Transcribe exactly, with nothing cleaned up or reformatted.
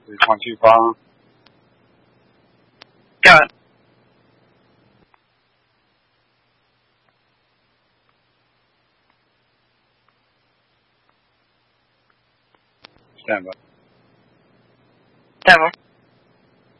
three point two five. Got it. Stand by. Stand by.